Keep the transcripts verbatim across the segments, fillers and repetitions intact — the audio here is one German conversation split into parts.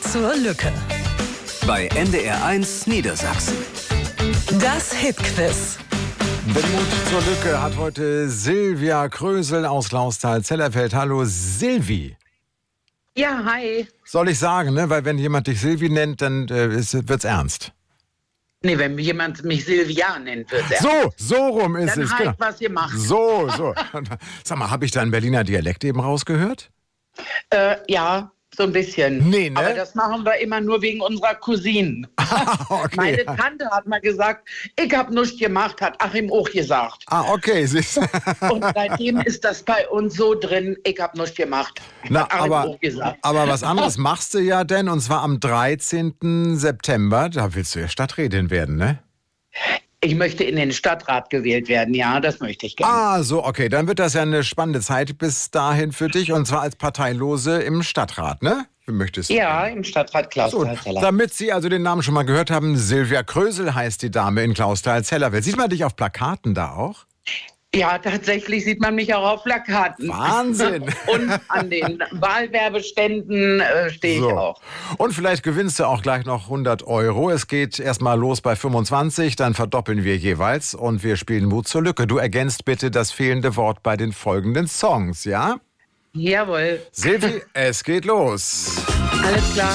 zur Lücke. Bei N D R eins Niedersachsen. Das Hitquiz. Den Mut zur Lücke hat heute Silvia Krösel aus Clausthal-Zellerfeld. Hallo Silvi. Ja, hi. Soll ich sagen, ne? Weil wenn jemand dich Silvi nennt, dann äh, wird's ernst. Nee, wenn jemand mich Silvia nennt, wird er. So, so rum ist Dann es. halt, Genau. was ihr macht. So, so. Sag mal, habe ich da einen Berliner Dialekt eben rausgehört? Äh, ja, so ein bisschen. Nee, ne? Aber das machen wir immer nur wegen unserer Cousinen. Okay. Meine Tante hat mal gesagt, ich hab nichts gemacht, hat Achim auch gesagt. Ah, okay. siehst du. Und seitdem ist das bei uns so drin, ich hab nichts gemacht. Na, Hat Achim aber, auch gesagt. aber was anderes machst du ja denn, und zwar am dreizehnten September. Da willst du ja Stadträtin werden, ne? Ich möchte in den Stadtrat gewählt werden, ja, das möchte ich gerne. Ah, so, okay. Dann wird das ja eine spannende Zeit bis dahin für dich, und zwar als Parteilose im Stadtrat, ne? Wie möchtest du? Ja, im Stadtrat So, Clausthal-Zellerfeld. damit Sie also den Namen schon mal gehört haben, Silvia Krösel heißt die Dame in Clausthal-Zellerfeld. Sieht man dich auf Plakaten da auch? Ja, tatsächlich sieht man mich auch auf Plakaten. Wahnsinn! Und an den Wahlwerbeständen äh, stehe ich So. auch. Und vielleicht gewinnst du auch gleich noch hundert Euro. Es geht erstmal los bei fünfundzwanzig, dann verdoppeln wir jeweils und wir spielen Mut zur Lücke. Du ergänzt bitte das fehlende Wort bei den folgenden Songs, ja? Jawohl, Silvi, es geht los. alles klar.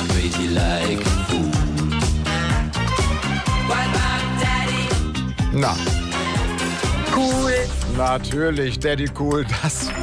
Na, Cool. natürlich, Daddy Cool, das